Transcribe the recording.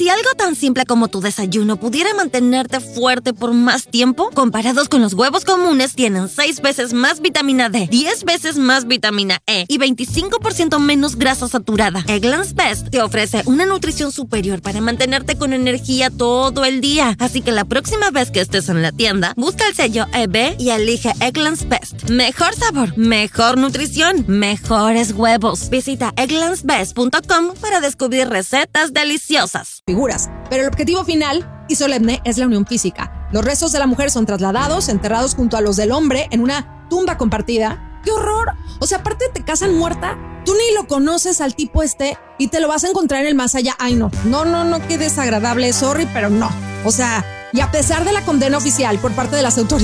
Si algo tan simple como tu desayuno pudiera mantenerte fuerte por más tiempo, comparados con los huevos comunes, tienen 6 veces más vitamina D, 10 veces más vitamina E y 25% menos grasa saturada. Eggland's Best te ofrece una nutrición superior para mantenerte con energía todo el día. Así que la próxima vez que estés en la tienda, busca el sello EB y elige Eggland's Best. Mejor sabor, mejor nutrición, mejores huevos. Visita egglandsbest.com para descubrir recetas deliciosas. Figuras, pero el objetivo final y solemne es la unión física. Los restos de la mujer son trasladados, enterrados junto a los del hombre en una tumba compartida. ¡Qué horror! O sea, aparte te casan muerta, tú ni lo conoces al tipo y te lo vas a encontrar en el más allá. Ay, no, qué desagradable, sorry, pero no. O sea, y a pesar de la condena oficial por parte de las autoridades,